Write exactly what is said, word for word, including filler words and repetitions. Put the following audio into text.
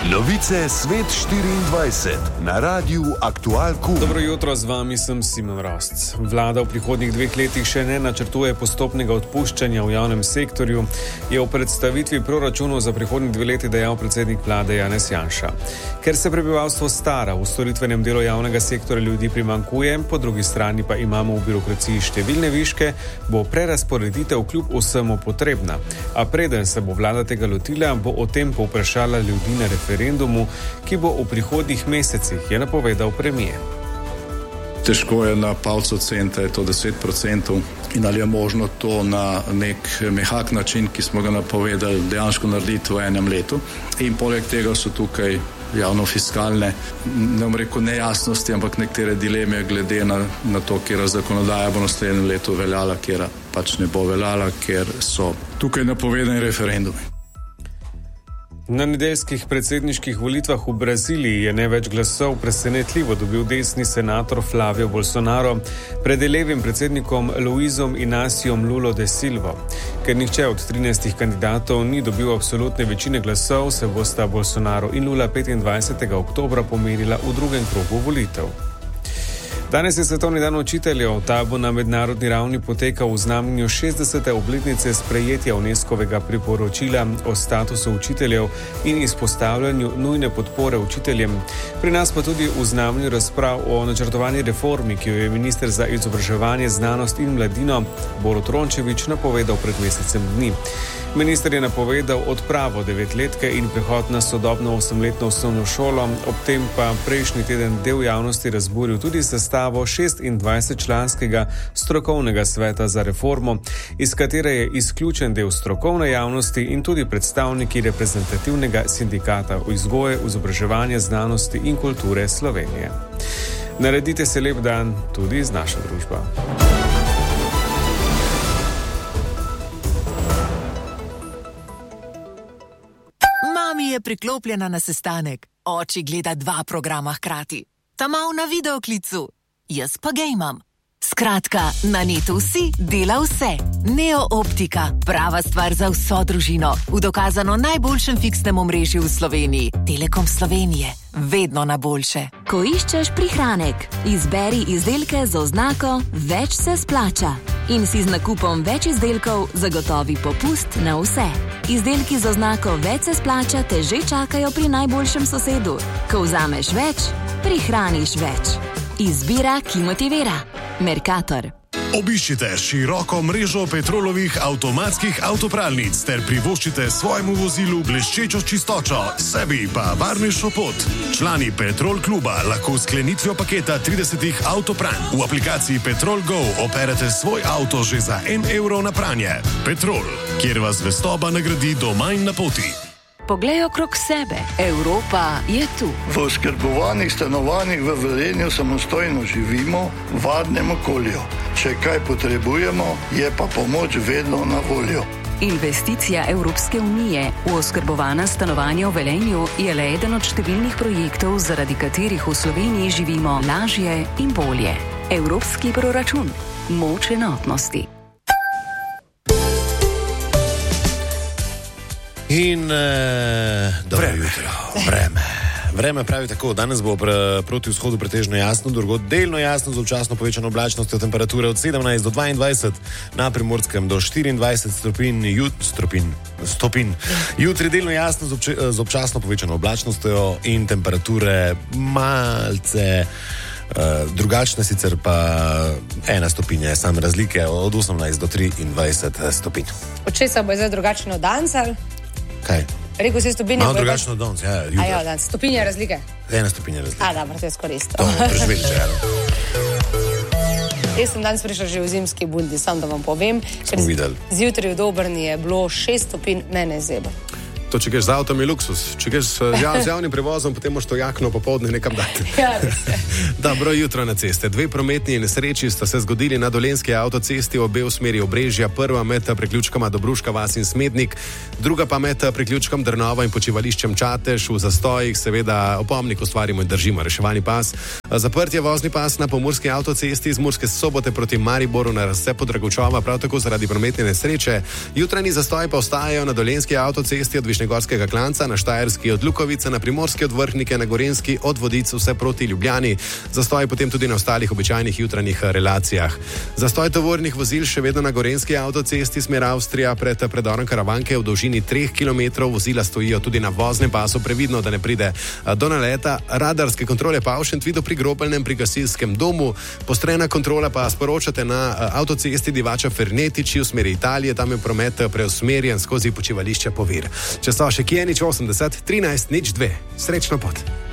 Novice Svet štiriindvajset na Radiu Aktual Kum. Dobro jutro, z vami sem Simon Rostc. Vlada v prihodnjih dveh letih še ne načrtuje postopnega odpuščanja v javnem sektorju, je v predstavitvi proračunov za prihodnjih dve leti dejal predsednik vlade Janez Janša. Ker se prebivalstvo stara, v storitvenem delu javnega sektorja ljudi primanjkuje, po drugi strani pa imamo v birokraciji številne viške, bo prerazporeditev kljub vsemu potrebna. A preden se bo vlada tega lotila, bo o tem povprašala ljudi na referendumu, referendumu, ki bo v prihodnjih mesecih, je napovedal premier. Težko je na palcu centa, je to deset procentov in ali je možno to na nek mehak način, ki smo ga napovedali, dejansko narediti v enem letu. In poleg tega so tukaj javno-fiskalne, ne bom rekel nejasnosti, ampak nekatere dileme glede na, na to, kjer zakonodaja bo naslednjem letu veljala, kjer pač ne bo veljala, ker so tukaj napovedani referendumi. Na nedeljskih predsedniških volitvah v Braziliji je največ glasov presenetljivo dobil desni senator Flávio Bolsonaro pred levim predsednikom Luizom Ináciom Lula da Silva. Ker nihče od trinajstih kandidatov ni dobil absolutne večine glasov, se bosta Bolsonaro in Lula petindvajsetega oktobra pomerila v drugem krogu volitev. Danes je svetovni dan učiteljev. Ta bo na mednarodni ravni potekal v znamenju šestdesete obletnice sprejetja UNESCO-vega priporočila o statusu učiteljev in izpostavljanju nujne podpore učiteljem. Pri nas pa tudi v znamenju razprav o načrtovani reformi, ki jo je minister za izobraževanje, znanost in mladino Borut Rončević napovedal pred mesecem dni. Minister je napovedal odpravo devetletke in prehod na sodobno osemletno osnovno šolo, ob tem pa prejšnji teden del javnosti razburil tudi sestavo šestindvajsetčlanskega strokovnega sveta za reformo, iz katere je izključen del strokovne javnosti in tudi predstavniki reprezentativnega sindikata vzgoje, izobraževanja, znanosti in kulture Slovenije. Naredite se lep dan tudi z našo družbo. Je priklopljena na sestanek. Oči gleda dva programa hkrati. Ta mal na videoklicu. Jaz pa gejmam. Skratka, na netu vsi dela vse. Neo Optika. Prava stvar za vso družino. V dokazano najboljšem fiksnem omrežju v Sloveniji. Telekom Slovenije. Vedno na boljše. Ko iščeš prihranek, izberi izdelke z oznako Več se splača. In si z nakupom več izdelkov zagotovi popust na vse. Izdelki z oznako Več se splača te že čakajo pri najboljšem sosedu. Ko vzameš več, prihraniš več. Izbira, ki motivira. Mercator. Obiščite široko mrežo Petrolovih avtomatskih avtopralnic ter privoščite svojemu vozilu bleščečo čistočo, sebi pa varnejšo pot. Člani Petrol kluba lahko s sklenitvijo paketa tridesetih avtopranj v aplikaciji Petrol Go operete svoj avto že za en evro na pranje. Petrol, kjer vas zvestoba nagradi doma in na poti. Poglej okrog sebe. Evropa je tu. V oskrbovanih stanovanjih v Velenju samostojno živimo v varnem okolju. Če kaj potrebujemo, je pa pomoč vedno na voljo. Investicija Evropske unije v oskrbovana stanovanja v Velenju je le eden od številnih projektov, zaradi katerih v Sloveniji živimo lažje in bolje. Evropski proračun. Moč enotnosti. In uh, dobro jutro. Vreme. Vreme pravi tako, danes bo pr- proti vzhodu pretežno jasno, drugod delno jasno z občasno povečano oblačnostjo, temperature od sedemnajst do dvaindvajset, na Primorskem do štiriindvajset stopinj, jut, stopin, stopin. Jutri delno jasno z, obče- z občasno povečano oblačnostjo in temperature malce uh, drugačne, sicer pa ena stopinja je sam razlike od osemnajst do triindvajset stopinj. Od česa bo zdaj drugačno danes ali? Kaj? Rekel si stopinje. Malo drugačno od danes, ja. A ja, danes. Stopinje razlike. Ena stopinja razlike. A, dobro, to je skoraj isto. To bomo preživeli že, ja. Jaz sem danes prišel že v zimski bundi, sam da vam povem. Smo videli. Zjutraj v Dobrni je bilo šest stopinj, mene je zebro. To, če greš z avtom, je luksus. Če greš z javnim prevozom, potem moraš to jakno popoldne nekam dati. Ja, res je. Dobro jutro na ceste. Dve prometni nesreči sta se zgodili na Dolenjski avtocesti, obe v smeri Obrežja. Prva med priključkoma Dobruška vas in Smednik, druga pa med priključkom Drnova in počivališčem Čatež. V zastojih seveda opomnik ustvarimo in držimo reševalni pas. Zaprt je vozni pas na Pomurski avtocesti iz Murske Sobote proti Mariboru na razcepu Dragočova, prav tako zaradi prometne nesreče. Jutranji zastoji pa ostajajo na Dolenjski avtocesti od Višnjegorskega klanca, na Štajerski od Lukovice, na Primorski od Vrhnike, na Gorenjski od Vodic vse proti Ljubljani. Zastoj potem tudi na ostalih običajnih jutranjih relacijah. Zastoj tovornih vozil še vedno na Gorenjski avtocesti smer Avstrija pred predorom Karavanke v dolžini treh kilometrov. Vozila stojijo tudi na voznem pasu, previdno, da ne pride do naleta. Radarske kontrole pa v Šentvidu pri Grobelnem, pri gasilskem domu. Postrojena kontrola pa sporočate na avtocesti Divača Fernetiči v smeri Italije, tam je promet preusmerjen skozi počivališče Povir. Če so še kje, nič osemdeset, trinajst, nič dve. Srečno pot.